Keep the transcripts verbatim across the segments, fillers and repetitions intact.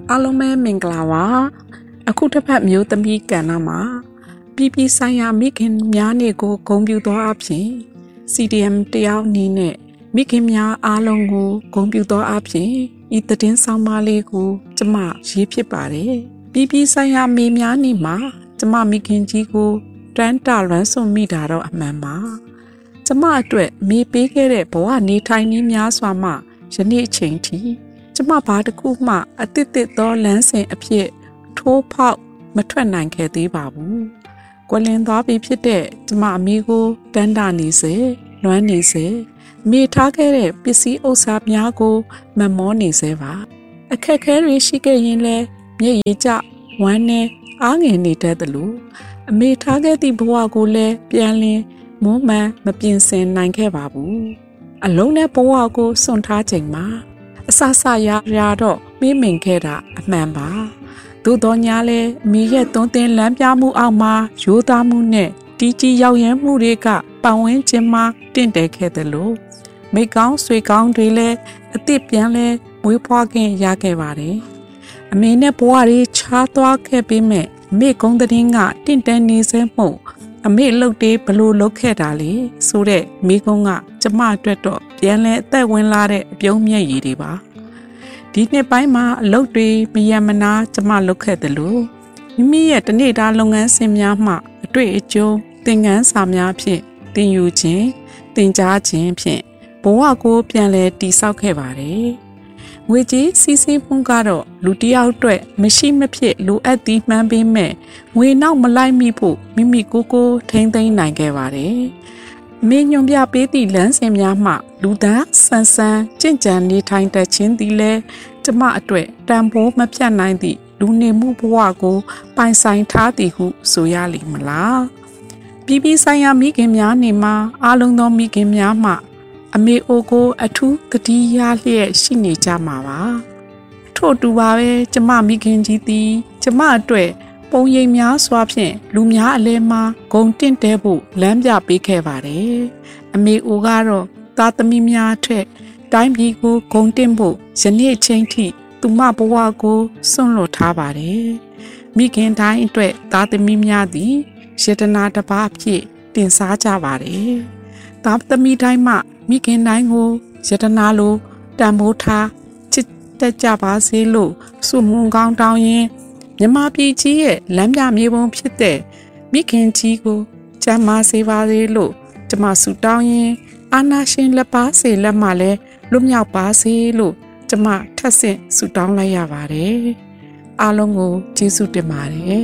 အားလုံးပဲမင်္ဂလာပါအခုတစ်ဖက်မျိုးသမီးကဏ္ဍမှာပြည်ပြည်ဆိုင်ရာမိခင်များနေ့ကိုဂုဏ်ပြုသောအဖြစ် စီ ဒီ အမ် တယောက်အနေနဲ့မိခင်များအားလုံးကိုဂုဏ်ပြုသောအဖြစ်ဤသတင်းဆောင်မလေးကိုကျမရေးဖြစ်ပါတယ်ပြည်ပြည်ဆိုင်ရာမိများနေ့မှာကျမမိခင်ကြီးကိုတန်းတလွမ်းဆွမိတာတော့အမှန်ပါကျမအတွက်မိပေးခဲ့တဲ့ဘဝနေထိုင်နည်းများစွာမှယနေ့အချိန်ထိကျမဘာတစ်ခုမှအသစ်သစ်သောလမ်းစဉ်အဖြစ်ထိုးဖောက်မထွက်နိုင်ခဲ့သေးပါဘူး။ကွယ်လွန်သွားပြီဖြစ်တဲ့ကျမအမိကိုတန်းတာနေစေလွမ်းနေစေမိထားခဲ့တဲ့ပစ္စည်းဥစ္စာများကိုမမောနေစေပါအခက်ခဲတွေရှိခဲ့ရင်လည်းမျက်ရည်ကျဝမ်းနဲ့အားငယ်နေတတ်သလိုအမိထားခဲ့သည့်ဘဝကိုလည်းပြန်လည်မွမ်းမံမပြင်ဆင်နိုင်ခဲ့ပါဘူး။အလုံးနဲ့ဘဝကိုစွန့်ထားချိန်မှာအဆဆရရတော့မိမင်ခဲ့တာအမှန်ပါသို့တော်ညာလဲမိရဲ့သွန်းသင်လမ်းပြမှုအောက်မှာရိုးသားမှုနဲ့တီးကြီးရောက်ရမ်းမှုတွေကပတ်ဝန်းကျင်မှာတင့်တယ်ခဲ့တယ်လို့မိကောင်းဆွေကောင်းတွေလည်းအသစ်ပြန်လဲမွေးဖွားခင်ရခဲ့ပါတယ်အမေနဲ့ဘဝတွေခြားသွားခဲ့ပြီးမဲ့အမေကုန်းတဲ့င်းကတင့်တယ်နေစဲမှုအမေလှုပ်တေးဘလို့လှုပ်ခဲ့တာလေဆိုတဲ့မိကုန်းကကျမအတွက်တော့ပြန်လဲအသက်ဝင်လာတဲ့အပြုံးမျက်ရည်တွေပါဒီနှစ်ပိုင်းမှာအလုပ်တွေမယမနာကျမလုပ်ခဲ့တယ်လို့မိမိရဲ့တနေ့တာလုပ်ငန်းစဉ်များမှအတွေ့အကြုံသင်ခန်းစာများဖြင့်သင်ယူခြင်းသင်ကြားခြင်းဖြင့်ဘဝကိုပြန်လဲတည်ဆောက်ခဲ့ပါတယ်ငွေကြေးစီးဆင်းမှုကတော့လူတစ်ယောက်အတွက်မရှိမဖြစ်လိုအပ်သည်မှန်းပေမဲ့ငွေနောက်မလိုက်မိဖို့မိမိကိုယ်ကိုထိမ့်သိမ်းနိုင်ခဲ့ပါတယ်မင်းညွန်ပြပေးသည့်လမ်းစဉ်များမှလူသားဆန်းဆန်းကြင်ကြံနေထိုင်တတ်ခြင်းသည်လည်းကျမအတွက်တန်ဖိုးမဖြတ်နိုင်သည့်လူနေမှုဘဝကိုပိုင်ဆိုင်ထားသည်ဟုဆိုရလိမ့်မလားပြည်ပြည်ဆိုင်ရာမိခင်များနေမှာအားလုံးသောမိခင်များမှအမေအိုကိုအထူးသတိရလျက်ရှိနေကြမှာပါထို့တူပါပဲကျမမိခင်ကြီးသည်ကျမအတွက်ပုံရိပ်များစွာဖြင့်လူများအလဲမှာဂုံတင့်တဲဖို့လမ်းပြပေးခဲ့ပါတယ်အမေအိုကတော့သားသမီးများထက်တိုင်းပြည်ကိုဂုံတင့်ဖို့ယနေ့ချိန်ထိသူမဘဝကိုစွန့်လွတ်ထားပါတယ်မိခင်တိုင်းအတွက်သားသမီးများသည်ယတနာတစ်ပါးဖြင့်တင်စားကြပါတယ်သားသမီးတိုင်းမှမိခင်တိုင်းကိုယတနာလိုတန်ဖိုးထားချစ်တက်ကြပါစေလို့ဆုမွန်ကောင်းတောင်းရင်မြမပြည်ကြီးရဲ့လမ်းပြမြေပုံဖြစ်တဲ့မိခင်ကြီးကိုကျမ်းမာစေပါစေလို့ကျမဆုတောင်းရင်အာနာရှင်လက်ပါစေလက်မှလည်းလွတ်မြောက်ပါစေလို့ကျမထပ်ဆင့်ဆုတောင်းလိုက်ရပါတယ်အားလုံးကိုကျေးဇူးတင်ပါတယ်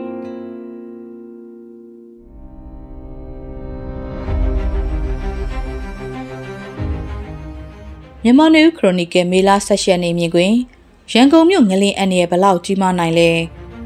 မြန်မာနယူးခရိုနီကယ်မေလ၁၈ရက်နေ့မြင်တွင်ရန်ကုန်မြို့ငလင်းအန်ရဲ့ဘလောက်ကြီးမားနိုင်လဲ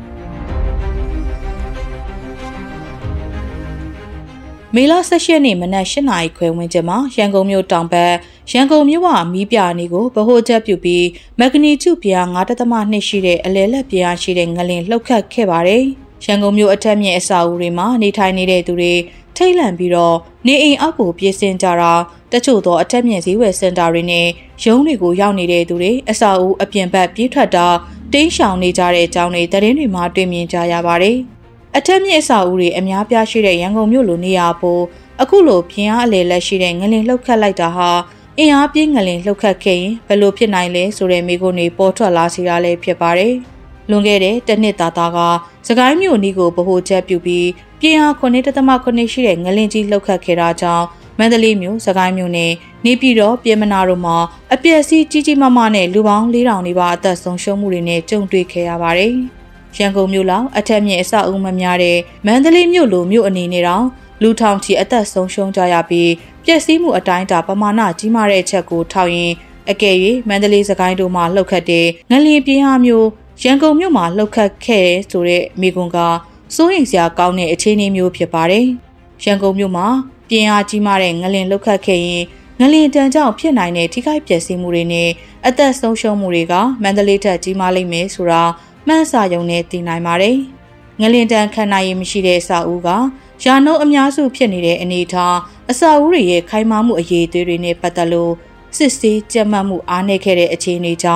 မေလ၁၈ရက်နေ့မနက်၈နာရီခွဲဝန်းကျင်မှာရန်ကုန်မြို့တောင်ဘက်ရန်ကုန်မြို့ဝမီးပြနေကိုဗဟိုချက်ပြုပြီးမဂနီကျုပြား၅ဒသမ ၂ရှိတဲ့အလဲလက်ပြားရှိတဲ့ငလင်းလှုပ်ခတ်ခဲ့ပါတယ်ရန်ကုန်မြို့အထက်မြင့်အဆောက်အဦတွေမှာနေထိုင်နေတဲ့သူတွေထိတ်လန့်ပြီးတော့နေအိမ်အောက်ကိုပြေးဆင်းကြတာတချို့သောအထက်မြင့်ဈေးဝယ်စင်တာတွေနဲ့ရုံးတွေကိုရောက်နေတဲ့သူတွေအဆောက်အဦအပြင်ဘက်ပြေးထွက်တာတင်းရှောင်နေကြတဲ့အကြောင်းတွေသတင်းတွေမှာတွေ့မြင်ကြရပါတယ်အထက်မြင့်အဆောက်အဦတွေအများပြားရှိတဲ့ရန်ကုန်မြို့လိုနေရာပေါ်အခုလိုပြင်းအားအလေလက်ရှိတဲ့ငလင်လှုပ်ခတ်လိုက်တာဟာအင်အားပြင်းငလင်လှုပ်ခတ်ခဲ့ရင်ဘယ်လိုဖြစ်နိုင်လဲဆိုတဲ့မိကုန်းတွေပေါ်ထွက်လာစီတာလည်းဖြစ်ပါတယ်လွန်ခဲ့တဲ့တစ်နှစ်သားသားကစကိုင်းမြို့နီးကိုဗဟိုချက်ပြုပြီးပြင်းအား၇ဒသမ ၇ရှိတဲ့ငလင်ကြီးလှုပ်ခတ်ခဲ့တာကြောင့်မန္တလေးမြို့စကိုင်းမြို့နဲ့နေပြည်တော်ပြည်မနာတို့မှာအပျက်စီးကြီးကြီးမားမားနဲ့လူပေါင်း၄ထောင်နီးပါးအသက်ဆုံးရှုံးမှုတွေနဲ့ကြုံတွေ့ခဲ့ရပါတယ်ရန်ကုန်မြို့လောက်အထက်မြင့်အဆောက်အဦမများတဲ့မန္တလေးမြို့လိုမြို့အနေနဲ့တောင်လူထောင်ချီအသက်ဆုံးရှုံးကြရပြီးပျက်စီးမှုအတိုင်းအတာပမာဏကြီးမားတဲ့အချက်ကိုထောက်ရင်အကယ်၍မန္တလေးစကိုင်းတို့မှာလှုပ်ခတ်တဲ့ငလျင်ပြင်းအားမျိုးရန်ကုန်မြို့မှာလှုပ်ခတ်ခဲ့တဲ့ဆိုတဲ့မိကွန်းကစိုးရိမ်စရာကောင်းတဲ့အခြေအနေမျိုးဖြစ်ပါတယ်ရန်ကုန်မြို့မှာပြင်းအားကြီးမားတဲ့ငလျင်လှုပ်ခတ်ခဲ့ရင်ငလျင်တန်းကြောင့်ဖြစ်နိုင်တဲ့ထိခိုက်ပျက်စီးမှုတွေနဲ့အသက်ဆုံးရှုံးမှုတွေကမန္တလေးထက်ကြီးမားလိမ့်မယ်ဆိုတာမှန်းဆရုံနဲ့သိနိုင်ပါတယ်။ငလျင်တန်းခံနိုင်ရမရှိတဲ့အဆောက်အဦကရာနှုန်းအများစုဖြစ်နေတဲ့အနေအထားအဆောက်အဦတွေရဲ့ခိုင်မာမှုအရေးအသွေးတွေနဲ့ပတ်သက်လို့စစ်ဆေးကြက်မှတ်မှုအားနည်းခဲ့တဲ့အခြေအနေကြောင့်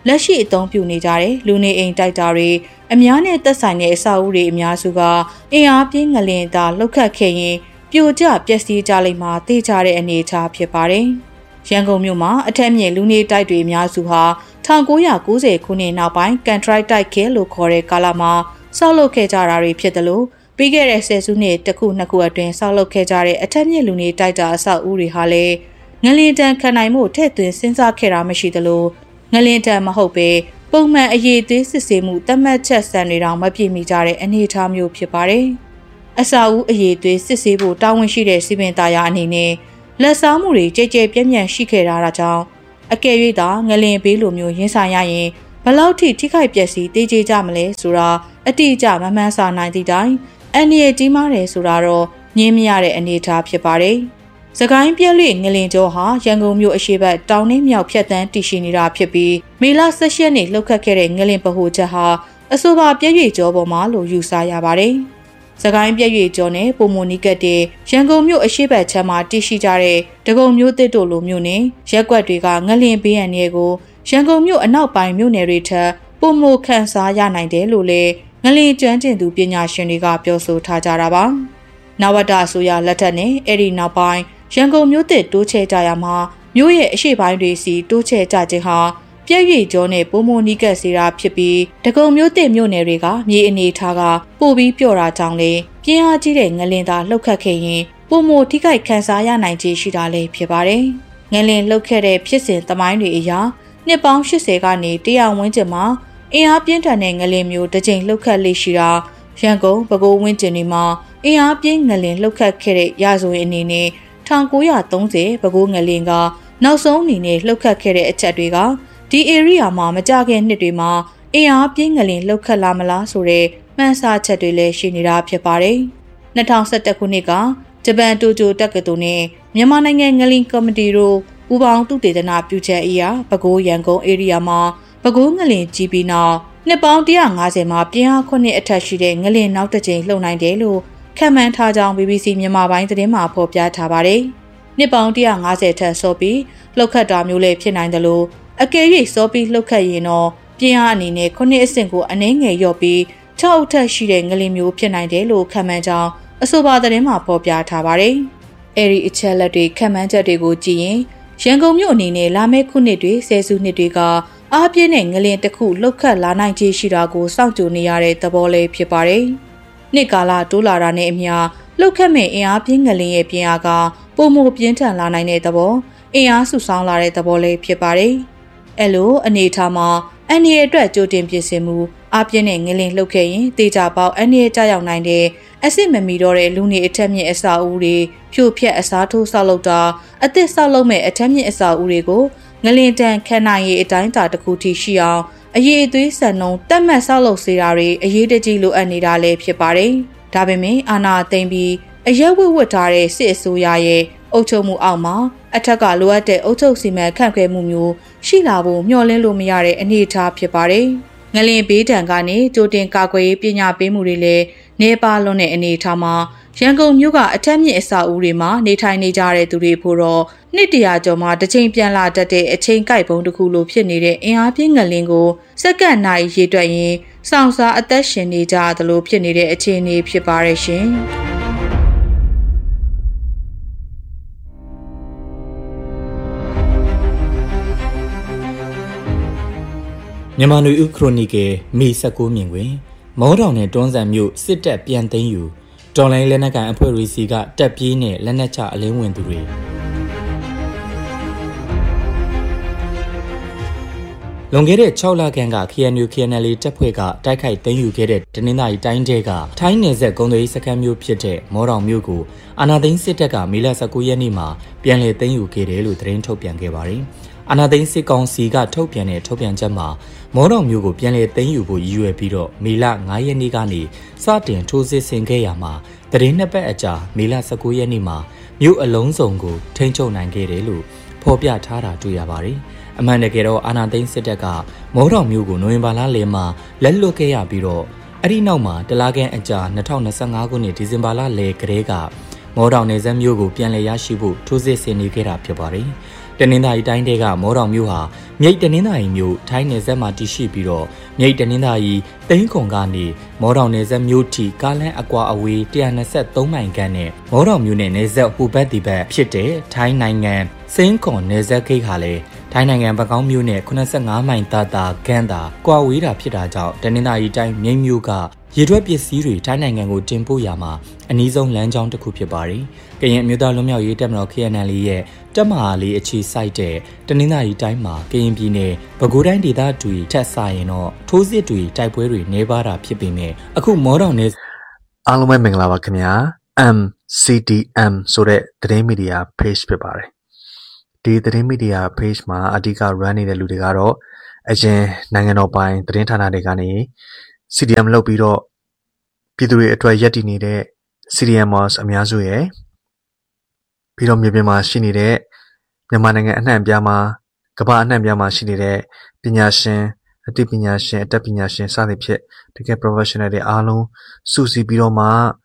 လက်ရှိအသုံးပြုနေကြတဲ့လူနေအိမ်တိုက်တာတွေအများနဲ့သက်ဆိုင်တဲ့အဆောက်အဦတွေအများစုကအင်အားပြင်းငလင်သာလှုပ်ခတ်ခဲ့ရင်ပြိုကျပျက်စီးကြလိမ့်မှာသိကြတဲ့အနေအထားဖြစ်ပါတယ်။ရန်ကုန်မြို့မှာအထက်မြင့်လူနေတိုက်တွေအများစုဟာ၁၉၉၀ခုနှစ်နောက်ပိုင်းကန်ထရိုက်တိုက်ခဲလို့ခေါ်တဲ့ကာလမှာဆောက်လုပ်ခဲ့ကြတာတွေဖြစ်တယ်လို့ပြီးခဲ့တဲ့ဆယ်စုနှစ်တစ်ခုနှစ်ခုအတွင်းဆောက်လုပ်ခဲ့ကြတဲ့အထက်မြင့်လူနေတိုက်တာအဆောက်အဦတွေဟာလည်းငလင်တန်ခံနိုင်မှုထည့်သွင်းစဉ်းစားခဲ့တာမရှိသလိုငလင်တန်မဟုတ်ပဲပုံမှန်အရေးသေးစစ်ဆေးမှုတတ်မှတ်ချက်စံတွေတောင်မပြည့်မီကြတဲ့အနေအထားမျိုးဖြစ်ပါတယ်။အဆောက်အဦအရေးသေးစစ်ဆေးဖို့တာဝန်ရှိတဲ့စီပင်သားရအနေနဲ့လက်စားမှုတွေကြဲကြဲပြန့်ပြန့်ရှိခဲ့တာကြောင့်အကယ်၍သာငလင်ဘေးလိုမျိုးရင်ဆိုင်ရရင်ဘလောက်ထိထိခိုက်ပျက်စီးတေးကြကြမလဲဆိုတာအတိအကျမမှန်းဆနိုင်သည့်တိုင်အန်ရီကြီးမားတယ်ဆိုတာတော့ငြင်းမရတဲ့အနေအထားဖြစ်ပါတယ်။စကိုင်းပြက်လွေငလင်ကျော်ဟာရန်ကုန်မြို့အရှေ့ဘက်တောင်နှင်းမြောက်ဖြတ်တန်းတည်ရှိနေတာဖြစ်ပြီးမေလ၁၈ရက်နေ့လှုပ်ခတ်ခဲ့တဲ့ငလင်ပဟိုချက်ဟာအဆိုပါပြက်ရွေကျော်ပေါ်မှာလို့ယူဆရပါတယ်။စကိုင်းပြက်ရွေကျော်နဲ့ပုံမနီကတ်တဲ့ရန်ကုန်မြို့အရှေ့ဘက်ခြမ်းမှာတည်ရှိကြတဲ့ဒဂုံမြို့တစ်တို့လိုမျိုးနဲ့ရက်ကွက်တွေကငလင်ဘေးရန်တွေကိုရန်ကုန်မြို့အနောက်ပိုင်းမြို့နယ်တွေထက်ပုံမခန့်စားရနိုင်တယ်လို့လည်းငလင်ကျွမ်းကျင်သူပညာရှင်တွေကပြောဆိုထားကြတာပါ။နဝတအစိုးရလက်ထက်နဲ့အဲ့ဒီနောက်ပိုင်းရန်ကုန်မြို့တစ်တိုးချဲကြရမှာမြို့ရဲ့အရှေ့ပိုင်းတွေစီတိုးချဲကြခြင်းဟာပြည့်ရွေကျော်နဲ့ပုံမနီကတ်စီတာဖြစ်ပြီးဒဂုံမြို့တစ်မြို့နယ်တွေကမြေအနေထားကပို့ပြီးပြော့တာကြောင့်လေပြင်းအားကြီးတဲ့ငလင်သာလှုပ်ခတ်ခဲ့ရင်ပုံမထိခိုက်ခံစားရနိုင်ခြေရှိတာလည်းဖြစ်ပါတယ်။ငလင်လှုပ်ခဲ့တဲ့ဖြစ်စဉ်သမိုင်းတွေအရာနှစ်ပေါင်း၈၀ကနေတရာဝန်းကျင်မှာအင်အားပြင်းထန်တဲ့ငလင်မျိုးတစ်ကြိမ်လှုပ်ခတ်လေးရှိတာရန်ကုန်ပဲခူးဝန်းကျင်တွေမှာအင်အားပြင်းငလင်လှုပ်ခတ်ခဲ့တဲ့ရာဇဝင်အနေနဲ့၁၉၃၀ပဲခူးငလင်ကနောက်ဆုံးအနေနဲ့လှုပ်ခတ်ခဲ့တဲ့အချက်တွေကဒီ area မှာမကြခင်နှစ်တွေမှာအင်အားပြင်းငလင်လှုပ်ခတ်လာမလားဆိုတဲ့မှန်းဆချက်တွေလည်းရှိနေတာဖြစ်ပါတယ်။၂၀၁၁ခုနှစ်ကဂျပန်တိုကျိုတက္ကသိုလ်နဲ့မြန်မာနိုင်ငံငလင်ကော်မတီတို့ပူးပေါင်းသုတေသနပြုချက်အရပဲခူးရန်ကုန် area မှာပဲခူးငလင်ကြီးပြီးနောက်နှစ်ပေါင်း၁၅၀မှာပြင်းအားခုနှစ်အထက်ရှိတဲ့ငလင်နောက်တစ်ကြိမ်လှုပ်နိုင်တယ်လို့ခန့်မှန်းထားကြောင်း ဘီဘီစီ မြန်မာပိုင်းသတင်းမှာဖော်ပြထားပါတယ်။နှစ်ပေါင်း၁၅၀ထက်စောပြီးလှုပ်ခတ်တာမျိုးလည်းဖြစ်နိုင်တယ်လို့အကယ်၍စောပြီးလှုပ်ခတ်ရင်တော့ပြင်းအားအနေနဲ့ခုနှစ်အဆင့်ကိုအနည်းငယ်လျော့ပြီး၆အထက်ရှိတဲ့ငလင်မျိုးဖြစ်နိုင်တယ်လို့ခန့်မှန်းကြောင်းအဆိုပါသတင်းမှာဖော်ပြထားပါတယ်။အဲဒီအချက်လက်တွေခန့်မှန်းချက်တွေကိုကြည့်ရင်ရန်ကုန်မြို့အနေနဲ့လာမယ့်ခုနှစ်တွေဆယ်စုနှစ်တွေကအားပြင်းတဲ့ငလင်တစ်ခုလှုပ်ခတ်လာနိုင်ခြေရှိတာကိုစောင့်ကြိုနေရတဲ့သဘောလေးဖြစ်ပါတယ်။နှစ်ကာလတိုးလာတာနဲ့အမျှလှုပ်ခတ်မဲ့အင်အားပြင်းငလင်ရဲ့ပြင်းအားကပုံမပြင်းထန်လာနိုင်တဲ့သဘောအင်အားစုဆောင်းလာတဲ့သဘောလေးဖြစ်ပါတယ်။အဲလိုအနေထားမှာအန်ဒီရဲ့အတွက်ကြိုတင်ပြင်ဆင်မှုအားပြင်းတဲ့ငလင်လှုပ်ခဲ့ရင်တေချာပေါက်အန်ဒီရဲ့ကြောက်ရောက်နိုင်တဲ့အစ်စ်မမီတော့တဲ့လူနေအထက်မြင့်အဆောက်အဦတွေဖြိုဖျက်အစားထိုးဆောက်လုပ်တာအသစ်ဆောက်လုပ်မဲ့အထက်မြင့်အဆောက်အဦတွေကိုငလင်တန်ခံနိုင်ရေးအတိုင်းအတာတစ်ခုထိရှိအောင်အရေးအသွေးစံနှုန်းတက်မှတ်ဆောက်လုပ်စေတာတွေအရေးတကြီးလိုအပ်နေတာလည်းဖြစ်ပါတယ်။ဒါပေမဲ့အာဏာသိမ်းပြီးအရက်ဝတ်ဝတ်ထားတဲ့စစ်အစိုးရရဲ့အုပ်ချုပ်မှုအောက်မှာအထက်ကလိုအပ်တဲ့အုပ်ချုပ်စီမံခန့်ခွဲမှုမျိုးရှိလာဖို့မျှော်လင့်လို့မရတဲ့အနေအထားဖြစ်ပါတယ်။ငလင်ဘေးဒဏ်ကနေကြိုတင်ကာကွယ်ရေးပညာပေးမှုတွေလည်းနေပါလွန်တဲ့အနေအထားမှာရန်ကုန်မြို့ကအထက်မြင့်အဆောက်အဦတွေမှာနေထိုင်နေကြတဲ့သူတွေဖို့တော့နှစ်တရာကျော်မှတစ်ချိန်ပြန်လာတတ်တဲ့အချိန်ကိုက်ပုံတစ်ခုလိုဖြစ်နေတဲ့အင်အားပြင်းငလင်ကိုစက္ကန့်နိုင်ရေတွက်ရင်စောင့်စားအသက်ရှင်နေကြသလိုဖြစ်နေတဲ့အခြေအနေဖြစ်ပါရဲ့ရှင်။မြန်မာနွေဦးခရိုနီကယ်မေ၁၉မြင်တွင်မောတောင်နဲ့တွန်းဆန်မြို့စစ်တပ်ပြန်သိမ်းယူတော်လိုင်းလက်နက်ကန်အဖွဲ့တွေစီကတက်ပြေးနဲ့လက်နက်ချအလင်းဝင်သူတွေလွန်ခဲ့တဲ့၆လခန့်က ကေအန်ယူ ကေအန်အယ်လ်အေ တပ်ဖွဲ့ကတိုက်ခိုက်သိမ်းယူခဲ့တဲ့တနင်္သာရီတိုင်းတဲကထိုင်းနယ်စပ်ကုန်းသွယ်ရေးစခန်းမျိုးဖြစ်တဲ့မောတောင်မြို့ကိုအာဏာသိမ်းစစ်တပ်ကမေလ၁၉ရက်နေ့မှာပြန်လည်သိမ်းယူခဲ့တယ်လို့သတင်းထုတ်ပြန်ခဲ့ပါတယ်။အာဏာသိမ်းစစ်ကောင်စီကထုတ်ပြန်တဲ့ထုတ်ပြန်ချက်မှာမောတောင်မြို့ကိုပြန်လည်သိမ်းယူဖို့ရည်ရွယ်ပြီးတော့မေလ၅ရက်နေ့ကနေစတင်ထိုးစစ်ဆင်ခဲ့ရမှာသတင်းနှစ်ပတ်အကြာမေလ၁၉ရက်နေ့မှာမြို့အလုံးစုံကိုထိန်းချုပ်နိုင်ခဲ့တယ်လို့ဖော်ပြထားတာတွေ့ရပါတယ်။အမှန်တကယ်တော့အာဏာသိမ်းစစ်တပ်ကမောတောင်မြို့ကိုနိုဝင်ဘာလလယ်မှာလက်လွတ်ခဲ့ရပြီးတော့အဲ့ဒီနောက်မှာတလားခန့်အကြာ၂၀၂၅ခုနှစ်ဒီဇင်ဘာလလယ်ကတည်းကမောတောင်နယ်စပ်မြို့ကိုပြန်လည်ရရှိဖို့ထိုးစစ်ဆင်နေခဲ့တာဖြစ်ပါတယ်။တနင်္သာရီတိုင်းတွေကမော်တော်မြို့ဟာမြိတ်တနင်္သာရီမြို့ထိုင်းနယ်စပ်မှာတည်ရှိပြီးတော့မြိတ်တနင်္သာရီတိန်းခွန်ကနေမော်တော်နယ်စပ်မြို့ထိကားလမ်းအကွာအဝေးone hundred twenty-threeမိုင်ခန့်နဲ့မော်တော်မြို့နယ်နယ်စပ်ဟိုဘက်ဒီဘက်ဖြစ်တဲ့ထိုင်းနိုင်ငံစင်းခွန်နယ်စပ်ဂိတ်ဟာလည်းထိုင်းနိုင်ငံပကောင်းမြို့နယ်eighty-fiveမိုင်သာသာခန့်သာကွာဝေးတာဖြစ်တာကြောင့်တနင်္သာရီတိုင်းမြိတ်မြို့ကရေထွက်ပစ္စည်းတွေထိုင်းနိုင်ငံကိုတင်ပို့ရမှာအနည်းဆုံးလမ်းကြောင်းတစ်ခုဖြစ်ပါတယ်။ကရင်အမျိုးသားလွတ်မြောက်ရေးတပ်မတော် K N L ရဲ့တပ်မဟာလေးအခြေစိုက်တဲ့တနင်္သာရီတိုင်းမှာကရင်ပြည်နယ်ပဲခူးတိုင်းဒေသတွေထက်ဆိုင်ရင်တော့ထိုးစစ်တွေတိုက်ပွဲတွေနေပါတာဖြစ်ပေမဲ့အခုမော်တော်နယ်အားလုံးပဲမင်္ဂလာပါခင်ဗျာ M C D M ဆိုတဲ့သတင်းမီဒီယာ page ဖြစ်ပါတယ်။ဒီသတင်းမီဒီယာ page မှာအဓိက run နေတဲ့လူတွေကတော့အရင်နိုင်ငံတော်ပိုင်သတင်းဌာနတွေကနေ C D M လုပ်ပြီးတော့ပြည်သူတွေအတွက်ရည်တည်နေတဲ့ C D Mers အများစုရဲ့ပြီးတော့မြေပြင်မှာရှိနေတဲ့မြန်မာနိုင်ငံအနှံ့အပြားမှာကမ္ဘာအနှံ့အပြားမှာရှိနေတဲ့ပညာရှင်အသိပညာရှင်အတတ်ပညာရှင်စသဖြင့်တကယ် professional တွေအားလုံးစုစည်းပြီးတော့မှ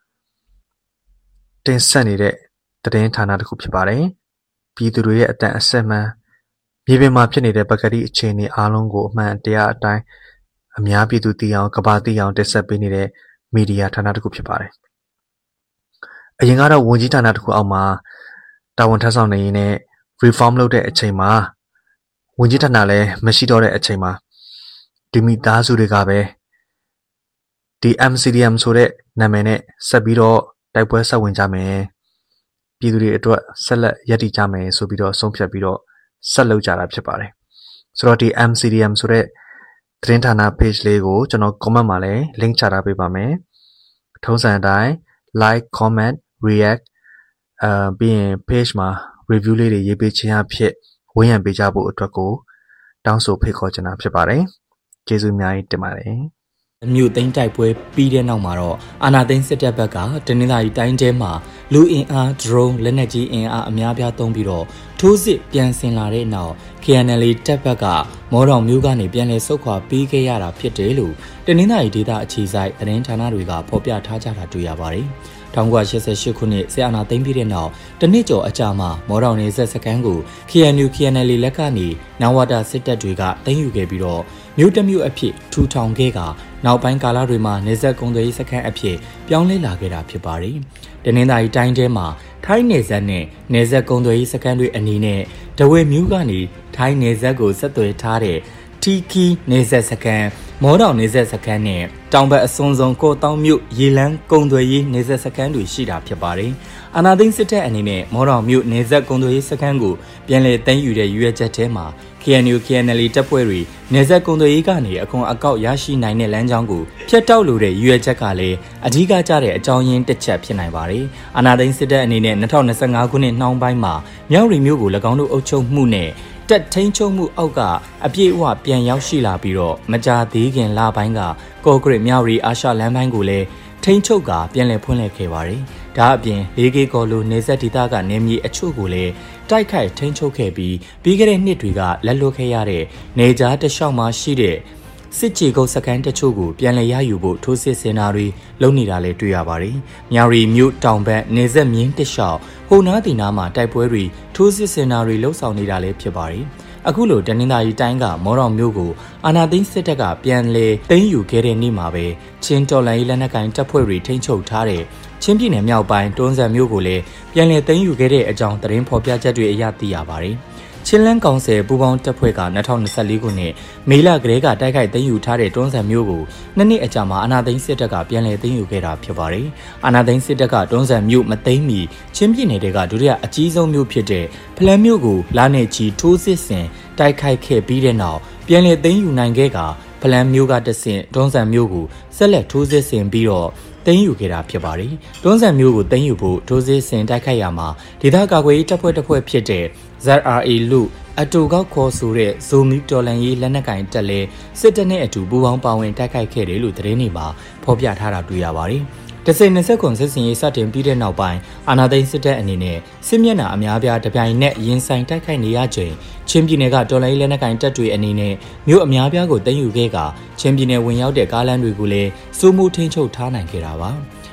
တင်ဆက်နေတဲ့သတင်းဌာနတစ်ခုဖြစ်ပါတယ်ပြည်သူတွေရဲ့အတန်အဆက်မှန်မြေပြင်မှာဖြစ်နေတဲ့ပကတိအခြေအနေအားလုံးကိုအမှန်တရားအတိုင်းအများပြည်သူသိအောင်ကမ္ဘာသိအောင်တင်ဆက်ပေးနေတဲ့မီဒီယာဌာနတစ်ခုဖြစ်ပါတယ်အရင်ကတော့ဝန်ကြီးဌာနတစ်ခုအောက်မှာတာဝန်ထမ်းဆောင်နေရင်းနဲ့ reform လုပ်တဲ့အချိန်မှာဝန်ကြီးဌာနလည်းမရှိတော့တဲ့အချိန်မှာဒီမိသားစုတွေကပဲဒီ M C D M ဆိုတဲ့နာမည်နဲ့ဆက်ပြီးတော့တိုက်ပွဲဆက်ဝင်ကြမယ်ပြည်သူတွေအတွက်ဆက်လက်ရည်တည်ကြမယ်ဆိုပြီးတော့ဆုံးဖြတ်ပြီးတော့ဆက်လုပ်ကြတာဖြစ်ပါတယ်ဆိုတော့ဒီ M C D M ဆိုတဲ့သတင်းဌာန page လေးကိုကျွန်တော် comment မှာလည်း link ချထားပေးပါမယ်ထုံးစံအတိုင်း like comment react အာပြီးရင် page မှာ review လေးတွေရေးပေးခြင်းအဖြစ်ဝန်းရံပေးကြဖို့အတွက်ကိုတောင်းဆိုဖိတ်ခေါ်ချင်တာဖြစ်ပါတယ်ကျေးဇူးအများကြီးတင်ပါတယ်မြို့သိမ်းတိုက်ပွဲပြီးတဲ့နောက်မှာတော့အာဏာသိမ်းစစ်တပ်ဘက်ကတနင်္သာရီတိုင်းထဲမှာလူအင်အား drone လက်နက်ကြီးအင်အားအများပြားသုံးပြီးတော့ထိုးစစ်ပြန်ဆင်လာတဲ့နောက် K N L တပ်ဘက်ကမော်တော်မျိုးကနေပြန်လည်ဆုတ်ခွာပေးခဲ့ရတာဖြစ်တယ်လို့တနင်္သာရီဒေသအခြေစိုက်သတင်းဌာနတွေကဖော်ပြထားကြတာတွေ့ရပါတယ်၁၉၈၈ခုနှစ်ဆီအာနာသိမ်းပြီးတဲ့နောက်တနစ်ကျော်အကြာမှာမော်တော်နယ်ဆက်စခန်းကို K N U K N L လက်ကနေနဝတာစစ်တပ်တွေကသိမ်းယူခဲ့ပြီးတော့မြို့တမြို့အဖြစ်ထူထောင်ခဲ့ကနောက်ပိုင်းကာလတွေမှာနယ်ဆက်ကုန်းသွယ်ရေးစခန်းအဖြစ်ပြောင်းလဲလာခဲ့တာဖြစ်ပါတယ်။တနင်္သာရီတိုင်းထဲမှာထိုင်းနယ်ဆက်နဲ့နယ်ဆက်ကုန်းသွယ်ရေးစခန်းတွေအနေနဲ့ဒဝဲမြို့ကနေထိုင်းနယ်ဆက်ကိုဆက်သွယ်ထားတဲ့တီကီနယ်ဆက်စခန်းမော်တော်နယ်ဆက်စခန်းနဲ့တောင်ဘက်အစွန်ဆုံးကိုတောင်မြို့ရေလန်းကုန်းသွယ်ရေးနယ်ဆက်စခန်းတွေရှိတာဖြစ်ပါတယ်။အာနာသိန်းစစ်တပ်အနေနဲ့မော်တော်မြို့နယ်ဆက်ကုန်းသွယ်ရေးစခန်းကိုပြန်လည်သိမ်းယူတဲ့ရွေးချက်ထဲမှာ K N U K N L တပ်ဖွဲ့တွေနယ်ဆက်ကုန်းသွယ်ရေးကနေအခွန်အကောက်ရရှိနိုင်တဲ့လမ်းကြောင်းကိုဖျက်တောက်လိုတဲ့ရွေးချက်ကလည်းအဓိကကျတဲ့အကြောင်းရင်းတစ်ချက်ဖြစ်နိုင်ပါတယ်။အာနာသိန်းစစ်တပ်အနေနဲ့၂၀၂၅ခုနှစ်နှောင်းပိုင်းမှာမြောက်ရီမြို့ကို၎င်းတို့အုပ်ချုပ်မှုနဲ့တက်ထိန်ချုံမှုအောက်ကအပြည့်အဝပြန်ရောက်ရှိလာပြီးတော့မကြာသေးခင်လပိုင်းကကော့ဂရစ်မြောက်ရီအာရှလမ်းပိုင်းကိုလည်းထိန်ချုပ်ကပြန်လည်ဖွင့်လှစ်ခဲ့ပါတယ်။ဒါအပြင်လေးကေကော်လိုနေဆက်ဒေသကနေမြေအချို့ကိုလည်းတိုက်ခိုက်ထိန်ချုပ်ခဲ့ပြီးပြီးခဲ့တဲ့နှစ်တွေကလက်လွတ်ခဲ့ရတဲ့နေကြားတလျှောက်မှာရှိတဲ့စစ်ကြေကုတ်စကန်တချို့ကိုပြန်လည်ရယူဖို့ထိုးစစ်ဆင်တာတွေလုပ်နေတာလည်းတွေ့ရပါတယ်။မြောက်ရီမြို့တောင်ဘက်နေဆက်မြင်းတလျှောက်ဟိုနားတီနာမှာတိုက်ပွဲတွေထိုးစစ်ဆင်တာတွေလှုပ်ဆောင်နေတာလည်းဖြစ်ပါတယ်။အခုလိုတနင်္သာရီတိုင်းကမော်တော်မြို့ကိုအာနာသိန်းစစ်တပ်ကပြန်လည်သိမ်းယူခဲ့တဲ့နေ့မှာပဲချင်းတော်လိုင်းလက်နက်ကိုင်တပ်ဖွဲ့တွေထိန်းချုပ်ထားတဲ့ချင်းပြည်နယ်မြောက်ပိုင်းတွန်းဇံမြို့ကိုလည်းပြန်လည်သိမ်းယူခဲ့တဲ့အကြောင်းသတင်းဖော်ပြချက်တွေအရသိရပါတယ်။ချင်းလန်းကောင်ဆယ်ပူပေါင်းတပ်ဖွဲ့က၂၀၂၄ခုနှစ်မေလကလေးကတိုက်ခိုက်သိမ်းယူထားတဲ့တွန်းဇံမြို့ကိုနှစ်နှစ်အကြာမှာအာနာသိန်းစစ်တပ်ကပြန်လည်သိမ်းယူခဲ့တာဖြစ်ပါတယ်။အာနာသိန်းစစ်တပ်ကတွန်းဇံမြို့မသိမ်းမီချင်းပြည်နယ်တွေကဒုတိယအကြီးဆုံးမြို့ဖြစ်တဲ့ဖလန်းမြို့ကိုလာနေချီထိုးစစ်ဆင်တိုက်ခိုက်ခဲ့ပြီးတဲ့နောက်ပြန်လည်သိမ်းယူနိုင်ခဲ့ကဖလန်းမြို့ကတဆင့်တွန်းဇံမြို့ကိုဆက်လက်ထိုးစစ်ဆင်ပြီးတော့သိမ်းယူခဲ့တာဖြစ်ပါတယ်။တွန်းဇံမြို့ကိုသိမ်းယူဖို့ထိုးစစ်ဆင်တိုက်ခိုက်ရမှာဒေသကာကွယ်ရေးတပ်ဖွဲ့တစ်ဖွဲ့ဖြစ်တဲ့ Z R A လူအတူကောက်ခေါ်ဆိုတဲ့ဇိုမီတော်လန်ရေးလက်နက်ကင်တက်လဲစစ်တပ်နဲ့အတူပူးပေါင်းပါဝင်တိုက်ခိုက်ခဲ့တယ်လို့သတင်းတွေမှာဖော်ပြထားတာတွေ့ရပါတယ်။တစိမ့်၂၀ခွန်စစ်စင်ရေးစတင်ပြီးတဲ့နောက်ပိုင်းအာဏာသိမ်းစစ်တပ်အနေနဲ့စစ်မျက်နှာအများပြားတပြိုင်နက်ရင်ဆိုင်တိုက်ခိုက်နေရချိန်ချင်းပြည်နယ်ကတော်လိုင်းလက်နက်ကင်တပ်တွေအနေနဲ့မြို့အများပြားကိုသိမ်းယူခဲ့ကချင်းပြည်နယ်ဝင်ရောက်တဲ့ကားလမ်းတွေကိုလည်းစိုးမိုးထိန်းချုပ်ထားနိုင်ခဲ့တာပါ။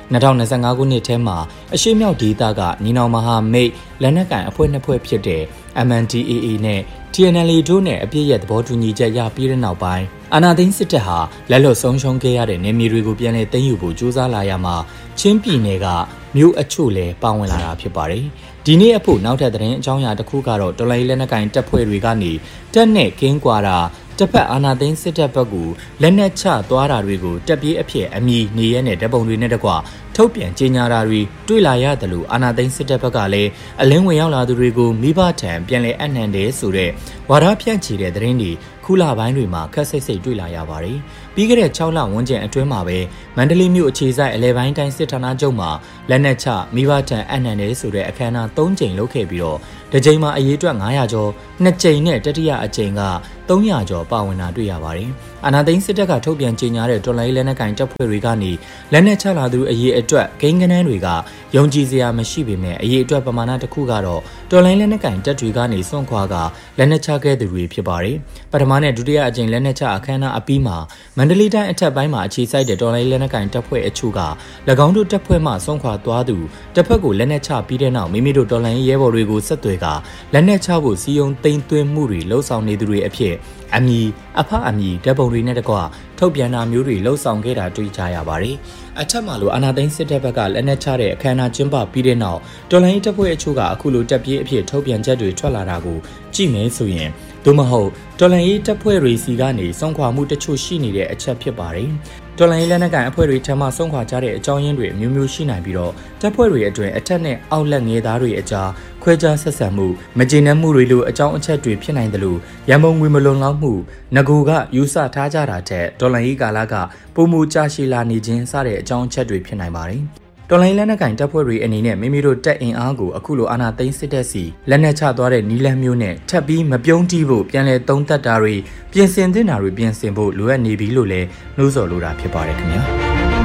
၂၀၂၅ခုနှစ်ထဲမှာအရှေ့မြောက်ဒေသကညီနောင်မဟာမိတ်လက်နက်ကိုင်အဖွဲ့နှစ်ဖွဲ့ဖြစ်တဲ့ M N D A A နဲ့ T N L A တို့နဲ့အပြည့်ရဲ့သဘောတူညီချက်ရပြီးတဲ့နောက်ပိုင်းအာဏာသိမ်းစစ်တပ်ဟာလက်လွတ်ဆုံးရှုံးခဲ့ရတဲ့နေမြေတွေကိုပြန်လည်သိမ်းယူဖို့ကြိုးစားလာရမှာချင်းပြည်နယ်ကမြို့အချို့လည်းပါဝင်လာတာဖြစ်ပါတယ်။ဒီနေ့အဖို့နောက်ထပ်သတင်းအကြောင်းအရာတစ်ခုကတော့တော်လိုင်းလက်နက်ကိုင်တပ်ဖွဲ့တွေကနေတက်နဲ့ကင်းကွာတာတစ်ဖက်အာဏာသိမ်းစစ်တပ်ဘက်ကလက်နက်ချသွားတာတွေကိုတပ်ပြေးအဖြစ်အမည်နေရဲနဲ့တပ်ပုံတွေနဲ့တကွထုတ်ပြန်ကြေညာတာတွေတွေ့လာရတယ်လို့အာဏာသိမ်းစစ်တပ်ဘက်ကလည်းအလင်းဝင်ရောက်လာသူတွေကိုမိဘထံပြန်လည်အနှံတယ်ဆိုတဲ့ဝါဒဖြန့်ချီတဲ့သတင်းတွေခုလပိုင်းတွေမှာခက်ဆိတ်ဆိတ်တွေ့လာရပါတယ်။ပြီးခဲ့တဲ့၆လဝန်းကျင်အတွင်းမှာပဲမန္တလေးမြို့အခြေစိုက်အလဲပိုင်းတိုင်းစစ်ဌာနချုပ်မှာလက်နက်ချမိဘထံအနှံတယ်ဆိုတဲ့အခမ်းအနား၃ကြိမ်လုပ်ခဲ့ပြီးတော့တစ်ကြိမ်မှာအရေးအတွက်၅ရာကျော်နှစ်ကြိမ်နဲ့တတိယအကြိမ်က၃ရာကျော်ပါဝင်တာတွေ့ရပါတယ်။အာဏာသိမ်းစစ်တပ်ကထုတ်ပြန်ကြေညာတဲ့တော်လိုင်းလက်နက်ကိုင်တပ်ဖွဲ့တွေကနေလက်နက်ချလာသူအရေးအတွက်ဂိမ်းကနန်းတွေကယုံကြည်စရာမရှိပေမဲ့အရေးအတွက်ပမာဏတစ်ခုကတော့တော်လိုင်းလက်နက်ကိုင်တပ်တွေကနေစွန့်ခွာကလက်နက်ချခဲ့သူတွေဖြစ်ပါတယ်။ပထမနဲ့ဒုတိယအကြိမ်လက်နက်ချအခမ်းအနားအပြီးမှာမန္တလေးတိုင်းအထက်ပိုင်းမှာအခြေစိုက်တဲ့တော်လိုင်းလက်နက်ကိုင်တပ်ဖွဲ့အချို့က၎င်းတို့တပ်ဖွဲ့မှစွန့်ခွာသွားသူတစ်ဖက်ကိုလက်နက်ချပြီးတဲ့နောက်မိမိတို့တော်လိုင်းရဲဘော်တွေကိုဆက်သွယ်ကလက်နက်ချဖို့စီယုံသိမ်းသွင်းမှုတွေလှုံ့ဆော်နေသူတွေအဖြစ်အမည်အဖအမည်ဓာတ်ပုံတွေနဲ့တကွထုတ်ပြန်တာမျိုးတွေလှုံ့ဆော်ခဲ့တာတွေ့ကြရပါတယ်။အထက်မှာလိုအာဏာသိမ်းစစ်တပ်ဘက်ကလက်နက်ချတဲ့အခမ်းအနားကျင်းပပြီးတဲ့နောက်တော်လိုင်းတပ်ဖွဲ့အချို့ကအခုလိုတပ်ပြေးအဖြစ်ထုတ်ပြန်ချက်တွေထွက်လာတာကိုကြည့်မယ်ဆိုရင်သို့မဟုတ်တော်လိုင်းတပ်ဖွဲ့တွေစီကနေစွန့်ခွာမှုတချို့ရှိနေတဲ့အချက်ဖြစ်ပါတယ်။တော်လိုင်းလက်နက်ကိုင်အဖွဲ့တွေထံမှစွန့်ခွာကြတဲ့အကြောင်းရင်းတွေအမျိုးမျိုးရှိနိုင်ပြီးတော့တပ်ဖွဲ့တွေအတွင်းအထက်နဲ့အောက်လက်ငယ်သားတွေအကြားခွဲခြားဆက်ဆံမှုမကျေနပ်မှုတွေလိုအကြောင်းအချက်တွေဖြစ်နိုင်တယ်လို့ရန်ကုန်ငွေမလုံလောက်မှုငကူကယူဆထားကြတာတဲ့တော်လိုင်းကာလကပုံမူကြရှိလာနေခြင်းစတဲ့အကြောင်းအချက်တွေဖြစ်နိုင်ပါတယ်။တော်လိုင်းလက်နက်ကိုင်တပ်ဖွဲ့တွေအနေနဲ့မိမိတို့တပ်အင်အားကိုအခုလိုအာဏာသိမ်းစစ်တပ်စီလက်နက်ချသွားတဲ့နီလန်းမျိုးနဲ့ထပ်ပြီးမပြုံးတီးဖို့ပြန်လည်သုံးသပ်တာတွေပြင်ဆင်သင့်တာတွေပြင်ဆင်ဖို့လိုအပ်နေပြီလို့လည်းနှိုးဆော်လိုတာဖြစ်ပါတယ်ခင်ဗျာ။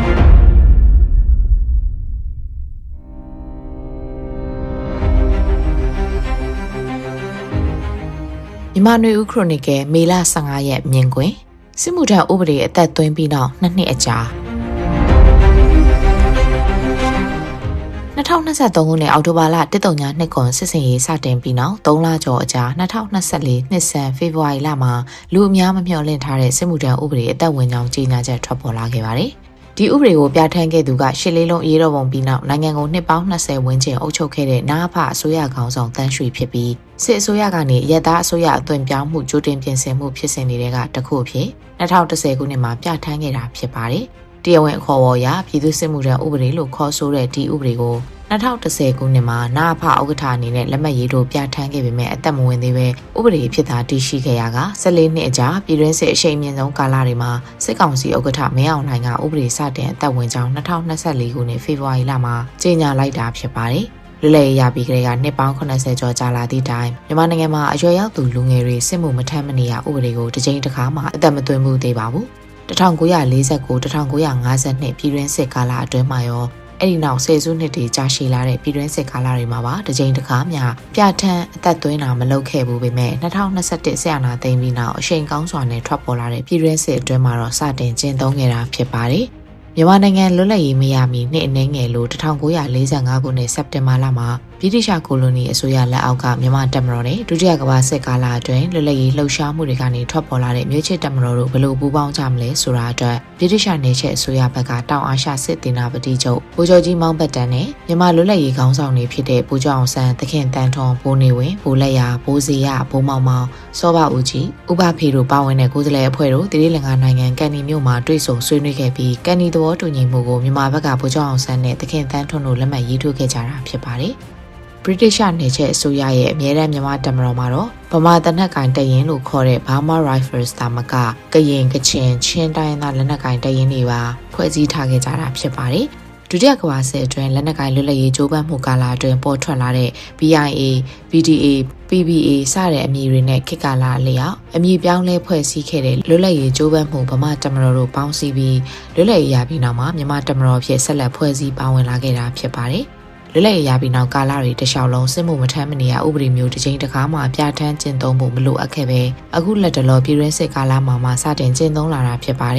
မြန်မာနွေဦးခရိုနီကယ်မေလ၁၅ရက်မြင်ကွင်းစစ်မှုထမ်းဥပဒေအသက်သွင်းပြီးနောက်နှစ်နှစ်အကြာ၂၀၂၃ခုနှစ်အောက်တိုဘာလတစ်တုံညာနှစ်ကွန်စစ်စင်ရေးစတင်ပြီးနောက်၃လကျော်အကြာ၂၀၂၄နှစ်ဆန်းဖေဖော်ဝါရီလမှာလူအများမမျှော်လင့်ထားတဲ့စစ်မှုထမ်းဥပဒေအသက်ဝင်ကြောင်းကြေညာချက်ထွက်ပေါ်လာခဲ့ပါတယ်။ဒီဥပဒေကိုပြဋ္ဌာန်းခဲ့သူကရှစ်လေးလုံးအရေးတော်ပုံပြီးနောက်နိုင်ငံကိုနှစ်ပေါင်း၂၀ဝန်းကျင်အုပ်ချုပ်ခဲ့တဲ့နအဖအစိုးရခေါင်းဆောင်တန်းရွှေဖြစ်ပြီးစစ်အစိုးရကနေရက်သားအစိုးရအသွင်ပြောင်းမှုကြိုတင်ပြင်ဆင်မှုဖြစ်စဉ်တွေကတခုအဖြစ်၂၀၁၀ခုနှစ်မှာပြဋ္ဌာန်းခဲ့တာဖြစ်ပါတယ်။တရားဝင်အခေါ်အဝေါ်အရပြည်သူ့စစ်မှုထမ်းဥပဒေလို့ခေါ်ဆိုတဲ့ဒီဥပဒေကို၂၀၁၀ခုနှစ်မှာနအဖဥက္ကဋ္ဌအနေနဲ့လက်မှတ်ရေးထိုးပြဋ္ဌာန်းခဲ့ပေမဲ့အသက်မဝင်သေးပဲဥပဒေဖြစ်တာတည်ရှိခဲ့ရက၁၄နှစ်အကြာပြည်တွင်းစစ်အရှိန်မြင့်ဆုံးကာလတွေမှာစစ်ကောင်စီဥက္ကဋ္ဌမင်းအောင်လှိုင်ကဥပဒေစတင်အသက်ဝင်ကြောင်း၂၀၂၄ခုနှစ်ဖေဖော်ဝါရီလမှာကြေညာလိုက်တာဖြစ်ပါတယ်။လွတ်လပ်ရေးရပြီးကတည်းကနှစ်ပေါင်း၇၀ကျော်ကြာလာသည့်တိုင်မြန်မာနိုင်ငံမှာအရွယ်ရောက်သူလူငယ်တွေစစ်မှုမထမ်းမနေရဥပဒေကိုတစ်ကြိမ်တစ်ခါမှအသက်မသွင်းမှုသေးပါဘူး။၁၉၄၉-၁၉၅၂ပြည်တွင်းစစ်ကာလအတွင်းမှာရောအဲ့ဒီနောက်ဆယ်စုနှစ်တွေကြာရှည်လာတဲ့ပြည်တွင်းစစ်ကာလတွေမှာပါတစ်ကြိမ်တစ်ခါမျှပြဋ္ဌာန်းအသက်သွင်းတာမလုပ်ခဲ့ဘူးပေမဲ့၂၀၂၁ဆရာနာသိမ်းပြီးနောက်အရှိန်ကောင်းစွာနဲ့ထွက်ပေါ်လာတဲ့ပြည်တွင်းစစ်အတွင်းမှာတော့စတင်ကျင့်သုံးခဲ့တာဖြစ်ပါတယ်။မြန်မာနိုင်ငံလွတ်လပ်ရေးမရမီနှစ်အနည်းငယ်လို့၁၉၄၅ခုနှစ်စက်တင်ဘာလမှာဗြိတိရှကိုလိုနီအစိုးရလက်အောက်ကမြန်မာတပ်မတော်နဲ့ဒုတိယကမ္ဘာစစ်ကာလအတွင်းလွတ်လပ်ရေးလှုပ်ရှားမှုတွေကနေထွက်ပေါ်လာတဲ့မြို့ချစ်တပ်မတော်တို့ဘယ်လိုပူးပေါင်းကြမလဲဆိုတာအတွက်ဗြိတိရှနေချက်အစိုးရဘက်ကတောင်အာရှစစ်တေနာပတိချုပ်ဗိုလ်ချုပ်ကြီးမောင်ပတ်တန်နဲ့မြန်မာလွတ်လပ်ရေးခေါင်းဆောင်တွေဖြစ်တဲ့ဗိုလ်ချုပ်အောင်ဆန်းသခင်တန်းထွန်းဘိုးနေဝင်ဘိုးလက်ရဘိုးစီရဘိုးမောင်မောင်စောဘဦးကြီးဥပဖေတို့ပါဝင်တဲ့ကိုယ်စားလှယ်အဖွဲ့တို့တတိလင်္ကာနိုင်ငံကန်နီမြို့မှာတွေ့ဆုံဆွေးနွေးခဲ့ပြီးကန်နီသဘောတူညီမှုကိုမြန်မာဘက်ကဗိုလ်ချုပ်အောင်ဆန်းနဲ့သခင်တန်းထွန်းတို့လက်မှတ်ရေးထိုးခဲ့ကြတာဖြစ်ပါတယ်။ British နေချက်အစိုးရရဲ့အမြဲတမ်းမြန်မာတပ်မတော်မှာတော့ဗမာတနက်ကိုင်တပ်ရင်းလို့ခေါ်တဲ့ Burma Rifles တာမကကရင်ကချင်ချင်းတိုင်းသားလက်နက်ကိုင်တပ်ရင်းတွေပါဖွဲ့စည်းထားခဲ့ကြတာဖြစ်ပါတယ်။ဒုတိယကမ္ဘာစစ်အတွင်းလက်နက်ကိုင်လွတ်လပ်ရေးကြိုးပမ်းမှုကာလအတွင်းပေါ်ထွက်လာတဲ့ B I A, B D A, P B A စတဲ့အမည်တွေနဲ့ခေတ်ကာလအလျောက်အမည်ပြောင်းလဲဖွဲ့စည်းခဲ့တဲ့လွတ်လပ်ရေးကြိုးပမ်းမှုဗမာတပ်မတော်တို့ပေါင်းစည်းပြီးလွတ်လပ်ရေးရပြီးနောက်မှာမြန်မာတပ်မတော်ဖြစ်ဆက်လက်ဖွဲ့စည်းပါဝင်လာခဲ့တာဖြစ်ပါတယ်။လွတ်လပ်ရေးရပြီးနောက်ကာလတွေတခြားလုံးစစ်မှုမထမ်းမနေရဥပဒေမျိုးတစ်ချိန်တစ်ခါမှပြဋ္ဌာန်းကျင့်သုံးဖို့မလိုအပ်ခဲ့ပဲအခုလက်တလောပြည်တွင်းစစ်ကာလမှာမှစတင်ကျင့်သုံးလာတာဖြစ်ပါတယ်။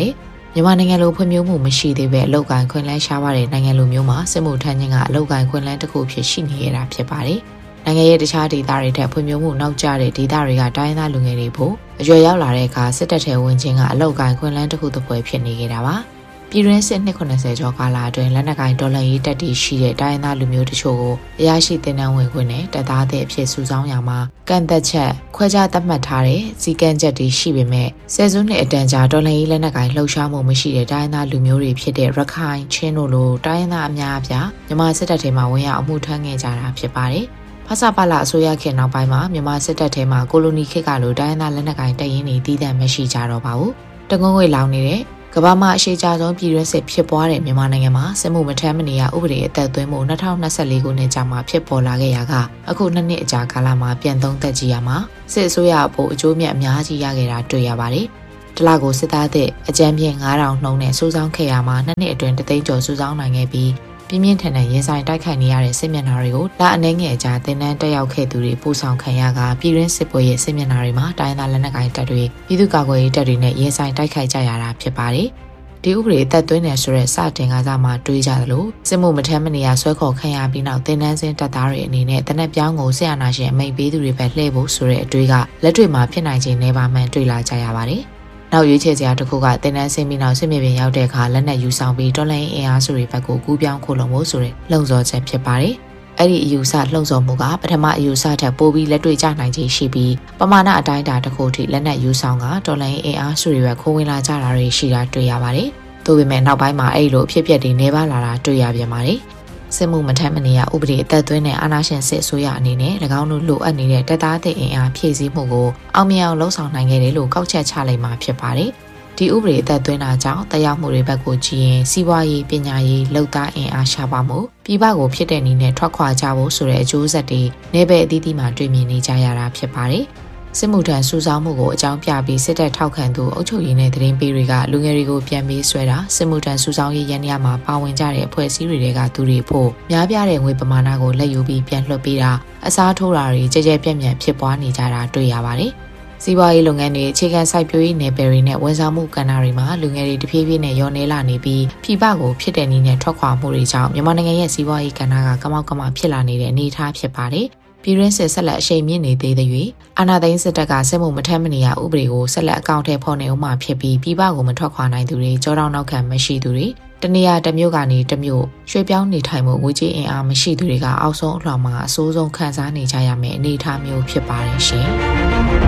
မြန်မာနိုင်ငံလိုဖွံ့ဖြိုးမှုမရှိသေးပဲအလောက်ကိုင်းခွင့်လန်းရှားပါတဲ့နိုင်ငံလိုမျိုးမှာစစ်မှုထမ်းခြင်းကအလောက်ကိုင်းခွင့်လန်းတစ်ခုဖြစ်ရှိနေရတာဖြစ်ပါတယ်။နိုင်ငံရဲ့တခြားဒေသတွေထက်ဖွံ့ဖြိုးမှုနောက်ကျတဲ့ဒေသတွေကတိုင်းသားလူငယ်တွေဖို့အရွယ်ရောက်လာတဲ့အခါစစ်တပ်ထဲဝင်ခြင်းကအလောက်ကိုင်းခွင့်လန်းတစ်ခုတစ်ပွဲဖြစ်နေကြတာပါ။ပြည်တွင်းစစ်နှစ်ခုနှစ်ဆယ်ကျော်ကာလအတွင်းလက်နက်ကိုင်ဒေါ်လာရေးတက်တီရှိတဲ့တိုင်းသားလူမျိုးတချို့ကိုအရရှိတင်နန်းဝင်ခွင့်နဲ့တပ်သားတဲ့အဖြစ်စုဆောင်းရမှာကန့်သက်ချက်ခွဲခြားသတ်မှတ်ထားတဲ့စီကံချက်တွေရှိပေမဲ့ဆယ်စုနှစ်အတန်ကြာဒေါ်လာရေးလက်နက်ကိုင်လှုပ်ရှားမှုမရှိတဲ့တိုင်းသားလူမျိုးတွေဖြစ်တဲ့ရခိုင်ချင်းတို့လိုတိုင်းသားအများအပြားမြန်မာစစ်တပ်ထဲမှာဝင်ရောက်အမှုထမ်းခဲ့ကြတာဖြစ်ပါတယ်။ဖဆပလအစိုးရခေတ်နောက်ပိုင်းမှာမြန်မာစစ်တပ်ထဲမှာကိုလိုနီခေတ်ကလိုတိုင်းသားလက်နက်ကိုင်တပ်ရင်းတွေတည်တံ့မရှိကြတော့ပါဘူး။တငုံငွေလောင်နေတဲ့ကမ္ဘာမှာအရှိကြဆုံးပြည်တွင်းစစ်ဖြစ်ပွားတဲ့မြန်မာနိုင်ငံမှာစစ်မှုမထမ်းမနေရဥပဒေအသက်သွင်းမှု၂၀၂၄ခုနှစ်ကြာမှဖြစ်ပေါ်လာခဲ့ရာကအခုနှစ်နှစ်အကြာကာလမှာပြန်သုံးသက်ကြည့်ရမှာစစ်အစိုးရအဖို့အကျိုးမြတ်အများကြီးရခဲ့တာတွေ့ရပါတယ်။တလကိုစစ်သားတဲ့အကြမ်းဖျင်း၅ထောင်နှုန်းနဲ့စုဆောင်းခဲ့ရမှာနှစ်နှစ်အတွင်းတသိန်းကျော်စုဆောင်းနိုင်ခဲ့ပြီးပြင်းပြင်းထန်ထန်ရင်ဆိုင်တိုက်ခိုက်နေရတဲ့စစ်မျက်နှာတွေကိုလအနှဲငယ်အကြာတင်နန်းတက်ရောက်ခဲ့သူတွေပို့ဆောင်ခံရကပြည်တွင်းစစ်ပွဲရဲ့စစ်မျက်နှာတွေမှာတိုင်းသားလက်နက်ကိုင်တပ်တွေပြည်သူ့ကာကွယ်ရေးတပ်တွေနဲ့ရင်ဆိုင်တိုက်ခိုက်ကြရတာဖြစ်ပါတယ်။ဒီဥပဒေအသက်သွင်းနေဆိုတဲ့စတင်ကစားမှာတွေးကြသလိုစစ်မှုမထမ်းမနေရဆွဲခေါ်ခံရပြီးနောက်တင်နန်းစင်းတပ်သားတွေအနေနဲ့တနက်ပြောင်းကိုဆရာနာရှင်အမိန့်ပေးသူတွေပဲလှည့်ဖို့ဆိုတဲ့အတွေးကလက်တွေ့မှာဖြစ်နိုင်ခြင်းနေပါမှန်တွေ့လာကြရပါတယ်။နောက်ရွေးချယ်စရာတစ်ခုကတင်နန်းစင်းပြီးနောက်စစ်မြေပြင်ရောက်တဲ့အခါလက်နက်ယူဆောင်ပြီးတော်လိုင်းအင်အားစုတွေဘက်ကိုကူးပြောင်းခိုလုံဖို့ဆိုတဲ့လှုံ့ဆော်ချက်ဖြစ်ပါတယ်။အဲ့ဒီအယူဆလှုံ့ဆော်မှုကပထမအယူဆထက်ပိုပြီးလက်တွေ့ကျနိုင်ခြင်းရှိပြီးပမာဏအတိုင်းအတာတစ်ခုထိလက်နက်ယူဆောင်ကတော်လိုင်းအင်အားစုတွေဘက်ခိုးဝင်လာကြတာတွေရှိတာတွေ့ရပါတယ်။သို့ပေမဲ့နောက်ပိုင်းမှာအဲ့လိုအဖြစ်အပျက်တွေနေပါလာတာတွေ့ရပြန်ပါတယ်။စစ်မှုမထမ်းမနေရဥပဒေအသက်သွင်းတဲ့အာဏာရှင်စစ်အစိုးရအနေနဲ့၎င်းတို့လိုအပ်နေတဲ့တပ်သားတဲ့အင်အားဖြည့်ဆည်းမှုကိုအောင်မြင်အောင်လှုံ့ဆော်နိုင်ခဲ့တယ်လို့ကောက်ချက်ချလိုက်မှာဖြစ်ပါတယ်။ဒီဥပဒေအသက်သွင်းတာကြောင့်တရားမှုတွေဘက်ကိုကြည့်ရင်စီးပွားရေးပညာရေးလောက်သားအင်အားရှားပါမှုပြည်ပကိုဖြစ်တဲ့နည်းနဲ့ထွက်ခွာကြဖို့ဆိုတဲ့အကျိုးဆက်တွေနေဘက်အသီးသီးမှာတွေ့မြင်နေကြရတာဖြစ်ပါတယ်။စစ်မှုထမ်းစုဆောင်းမှုကိုအကြောင်းပြပြီးစစ်တပ်ထောက်ခံသူအုပ်ချုပ်ရေးနဲ့သတင်းပေးတွေကလူငယ်တွေကိုပြန်ပေးဆွဲတာစစ်မှုထမ်းစုဆောင်းရေးရန်ရမှာပါဝင်ကြတဲ့အဖွဲ့အစည်းတွေကသူတွေဖို့များပြားတဲ့ငွေပမာဏကိုလက်ယူပြီးပြန်လွှတ်ပေးတာအစားထိုးတာတွေကြဲကြဲပြန့်ပြန့်ဖြစ်ပွားနေကြတာတွေ့ရပါတယ်။စီးပွားရေးလုပ်ငန်းတွေအခြေခံစိုက်ပျိုးရေးနယ်ပယ်တွေနဲ့ဝန်ဆောင်မှုကဏ္ဍတွေမှာလူငယ်တွေတဖြည်းဖြည်းနဲ့ရောနေလာနေပြီးပြည်ပကိုဖြစ်တဲ့နည်းနဲ့ထွက်ခွာမှုတွေကြောင့်မြန်မာနိုင်ငံရဲ့စီးပွားရေးကဏ္ဍကကမောက်ကမဖြစ်လာနေတဲ့အနေအထားဖြစ်ပါတယ်။ပြည်တွင်းစစ်ဆက်လက်အရှိန်မြင့်နေသေးတဲ့၍အာဏာသိမ်းစစ်တပ်ကစစ်မှုမထမ်းမနေရဥပဒေကိုဆက်လက်အကောင့်ထဲဖော်နေဦးမှာဖြစ်ပြီးပြည်ပကိုမထွက်ခွာနိုင်သူတွေကြောတောင်းနောက်ခံမရှိသူတွေတနေရာတစ်မျိုးကနေတစ်မျိုးရွှေ့ပြောင်းနေထိုင်မှုငွေကြေးအင်အားမရှိသူတွေကအောက်ဆုံးအလှောင်မှာအဆိုးဆုံးခံစားနေကြရမယ့်အနေအထားမျိုးဖြစ်ပါတယ်ရှင်။